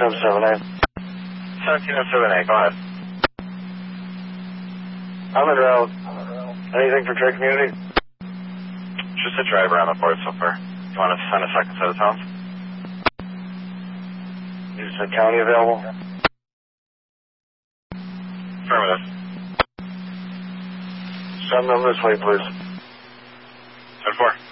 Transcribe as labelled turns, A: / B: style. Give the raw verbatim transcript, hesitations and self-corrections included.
A: oh seven eight.
B: seventeen oh seven eight, go ahead.
A: I'm in route. Anything for Trade Community?
B: Just a driver on the board so far. You want to send a second set of tones?
A: Is the county available?
B: Affirmative.
A: Send them this way, please.
B: ten four.